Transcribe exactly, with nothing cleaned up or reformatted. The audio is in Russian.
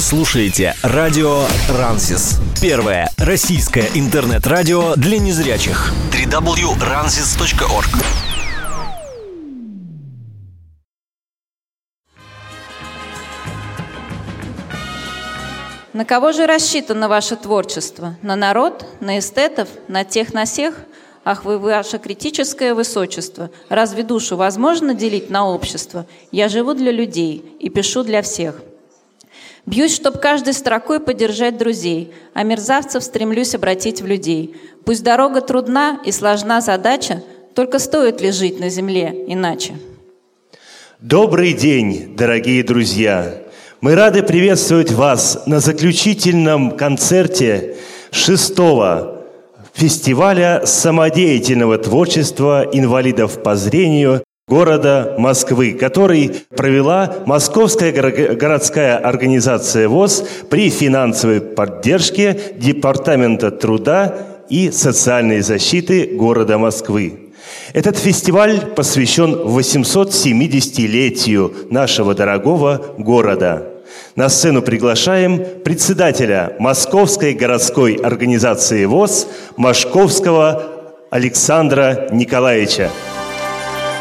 слушаете радио Рансис. Первое российское интернет-радио для незрячих. дабл ю дабл ю дабл ю точка рансис точка орг. На кого же рассчитано ваше творчество? На народ? На эстетов? На тех, на сех? Ах вы, ваше критическое высочество! Разве душу возможно делить на общество? Я живу для людей и пишу для всех. Бьюсь, чтоб каждой строкой поддержать друзей, а мерзавцев стремлюсь обратить в людей. Пусть дорога трудна и сложна задача, только стоит ли жить на земле иначе? Добрый день, дорогие друзья! Мы рады приветствовать вас на заключительном концерте шестого фестиваля самодеятельного творчества инвалидов по зрению города Москвы, который провела Московская городская организация ВОС при финансовой поддержке Департамента труда и социальной защиты города Москвы. Этот фестиваль посвящен восьмисотсемидесятилетию нашего дорогого города. На сцену приглашаем председателя Московской городской организации ВОС Машковского Александра Николаевича.